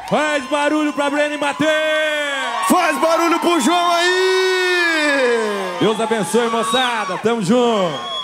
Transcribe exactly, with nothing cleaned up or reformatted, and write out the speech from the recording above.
Faz barulho pra Breno e Matheus! Faz barulho pro João aí! Deus abençoe, moçada. Tamo junto.